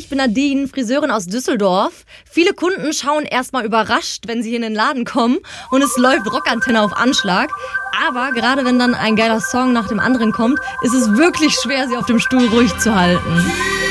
ich bin Nadine, Friseurin aus Düsseldorf. Viele Kunden schauen erstmal überrascht, wenn sie hier in den Laden kommen und es läuft Rockantenne auf Anschlag. Aber gerade wenn dann ein geiler Song nach dem anderen kommt, ist es wirklich schwer, sie auf dem Stuhl ruhig zu halten.